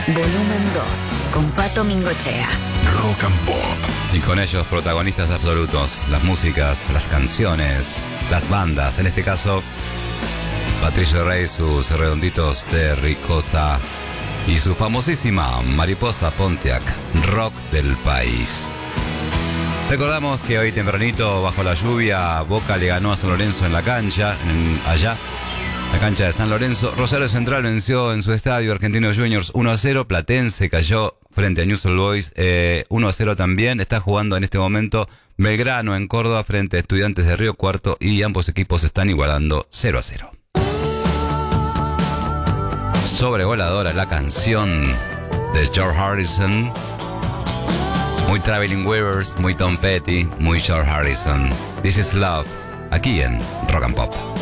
Volumen 2, con Pato Mingochea. Rock and Pop. Y con ellos protagonistas absolutos, las músicas, las canciones, las bandas. En este caso, Patricio Rey, sus redonditos de ricota y su famosísima Mariposa Pontiac, rock del país. Recordamos que hoy tempranito, bajo la lluvia, Boca le ganó a San Lorenzo en la cancha, allá, la cancha de San Lorenzo. Rosario Central venció en su estadio Argentinos Juniors 1-0. Platense cayó frente a Newell's Old Boys 1-0 también. Está jugando en este momento Belgrano en Córdoba frente a Estudiantes de Río Cuarto y ambos equipos están igualando 0-0. Sobrevoladora la canción de George Harrison. Muy Traveling Wilburys, muy Tom Petty, muy George Harrison. This is Love, aquí en Rock and Pop.